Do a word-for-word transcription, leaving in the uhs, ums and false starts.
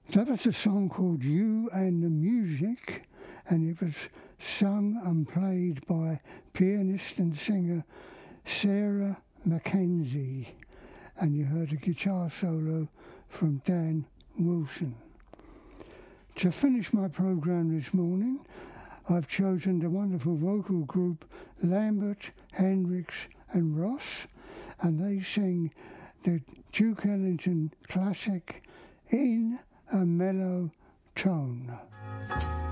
That was a song called You and the Music, and it was sung and played by pianist and singer Sarah Mackenzie, and you heard a guitar solo from Dan Wilson. To finish my programme this morning, I've chosen the wonderful vocal group Lambert, Hendricks and Ross, and they sing the Duke Ellington classic In a Mellow Tone.